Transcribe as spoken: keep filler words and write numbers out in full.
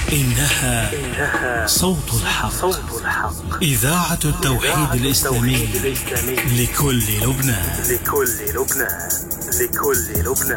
إنها, إنها صوت الحق, صوت الحق إذاعة التوحيد الإسلامي لكل لبنان. لكل لبنان. لكل لبنان.